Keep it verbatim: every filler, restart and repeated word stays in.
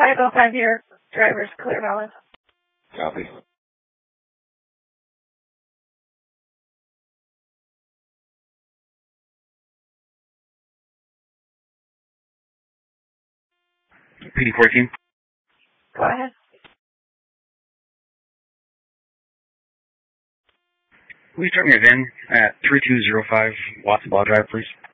five oh five here. Driver's clear, Melvin. Copy. P D fourteen. Go ahead. Will you start me a V I N at three two zero five Watson Ball Drive, please?